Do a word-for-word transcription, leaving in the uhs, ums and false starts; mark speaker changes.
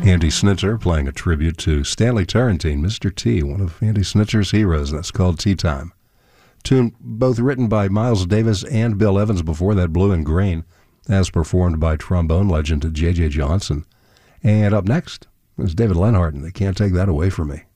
Speaker 1: Andy Snitzer playing a tribute to Stanley Tarantine, Mister T, one of Andy Snitzer's heroes, and that's called Tea Time. Tune both written by Miles Davis and Bill Evans, before that Blue and Green, as performed by trombone legend J J Johnson. And up next is David Lenhart, and they can't take that away from me.